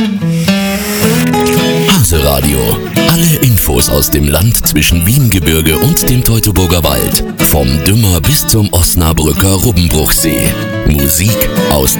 Haseradio. Alle Infos aus dem Land zwischen Wiengebirge und dem Teutoburger Wald. Vom Dümmer bis zum Osnabrücker Rubbenbruchsee. Musik aus